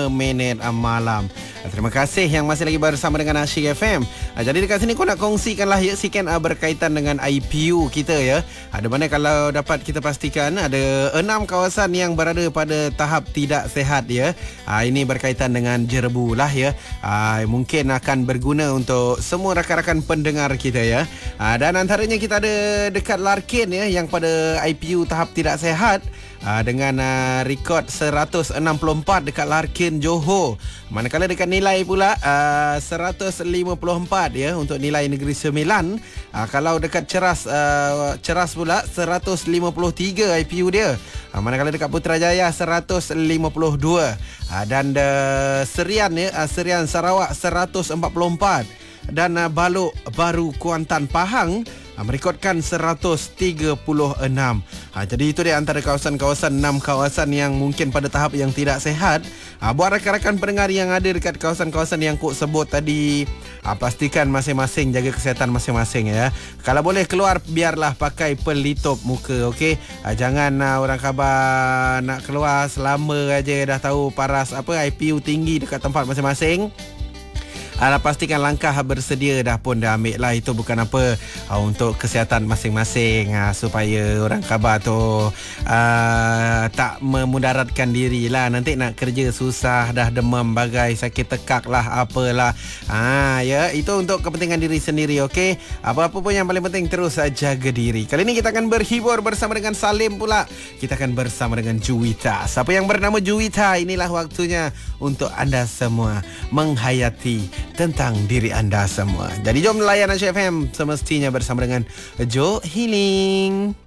5 minit malam. Terima kasih yang masih lagi bersama dengan Asyik FM. Jadi dekat sini aku nak kongsikanlah ya sikit berkaitan dengan IPU kita ya. Ada mana kalau dapat kita pastikan ada 6 kawasan yang berada pada tahap tidak sihat ya. Ini berkaitan dengan jerebu lah ya. Mungkin akan berguna untuk semua rakan-rakan pendengar kita ya. Dan antaranya kita ada dekat Larkin ya yang pada IPU tahap tidak sihat. Dengan rekod 164 dekat Larkin Johor. Manakala dekat nilai pula 154 ya untuk nilai Negeri Sembilan. Kalau dekat Ceras pula 153 IPU dia. Manakala dekat Putrajaya 152. Dan Serian ya, Serian Sarawak 144. Dan Balok Baru Kuantan Pahang merekodkan 136. Jadi itu dia antara kawasan-kawasan 6 kawasan yang mungkin pada tahap yang tidak sihat. Buat rakan-rakan pendengar yang ada dekat kawasan-kawasan yang Kuk sebut tadi, pastikan masing-masing jaga kesihatan masing-masing ya. Kalau boleh keluar biarlah pakai pelitup muka, okey. Jangan orang khabar nak keluar selama aja dah tahu paras IPU tinggi dekat tempat masing-masing. Pastikan langkah bersedia dah ambil lah. Itu bukan apa untuk kesihatan masing-masing, supaya orang khabar tu tak memudaratkan diri lah. Nanti nak kerja susah, dah demam bagai sakit tekak lah apalah. Ya, itu untuk kepentingan diri sendiri, okey. Apa-apa pun yang paling penting terus jaga diri. Kali ini kita akan berhibur bersama dengan Salim pula. Kita akan bersama dengan Juwita. Siapa yang bernama Juwita, inilah waktunya untuk anda semua menghayati tentang diri anda semua. Jadi jom layan Asyik FM semestinya bersama dengan Jo Healing.